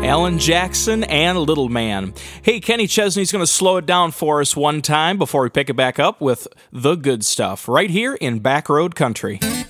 Alan Jackson and Little Man. Hey, Kenny Chesney's going to slow it down for us one time before we pick it back up with the good stuff right here in Backroad Country.